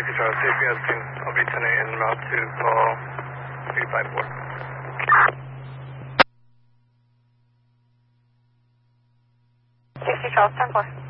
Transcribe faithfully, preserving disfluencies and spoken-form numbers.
Safety Charles, safety has been, I'll be ten eight en route to call three five four. Safety Charles, ten four.